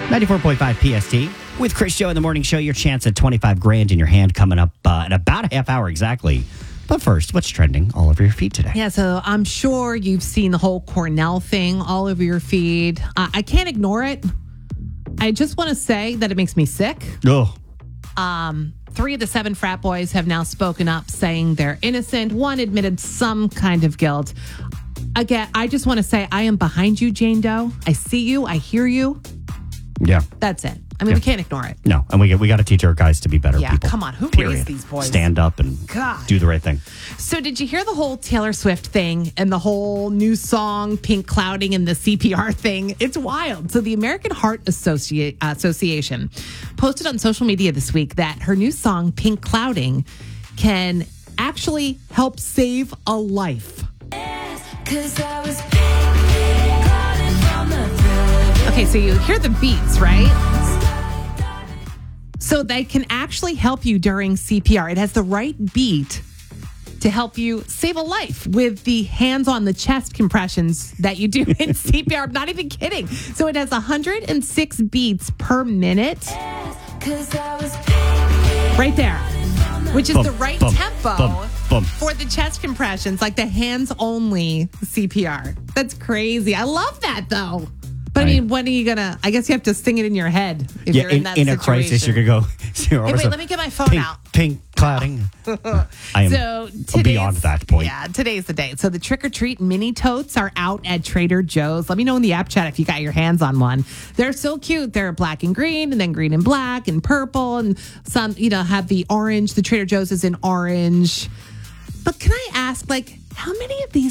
94.5 PST with Chris Show in the morning show. Your chance at 25 grand in your hand coming up in about a half hour exactly. But first, what's trending all over your feed today? Yeah, so I'm sure you've seen the whole Cornell thing all over your feed. I can't ignore it. I just want to say that it makes me sick. Oh, 3 of the 7 frat boys have now spoken up saying they're innocent. One admitted some kind of guilt. Again, I just want to say I am behind you, Jane Doe. I see you. I hear you. yeah. That's it. I mean, we can't ignore it. No, and we got to teach our guys to be better Yeah, people. come on. Who Period. raised these boys? Stand up and God. do the right thing. So did you hear the whole Taylor Swift thing and the whole new song, Pink Clouding, and the CPR thing? It's wild. So the American Heart Association posted on social media this week that her new song, Pink Clouding, can actually help save a life. Okay, so you hear the beats, right? So they can actually help you during CPR. It has the right beat to help you save a life with the hands on the chest compressions that you do in CPR. I'm not even kidding. So it has 106 beats per minute. Right there. Which is the right tempo for the chest compressions, like the hands only CPR. That's crazy. I love that though. But I mean, when are you gonna? I guess you have to sing it in your head if you're in that in situation. a crisis, you're gonna go. Hey, wait, let me get my phone out. Pink clouding. I am beyond that point. Yeah, today's the day. So the trick or treat mini totes are out at Trader Joe's. Let me know in the app chat if you got your hands on one. They're so cute. They're black and green, and then green and black and purple, and some have the orange. The Trader Joe's is in orange. But can I ask, how many of these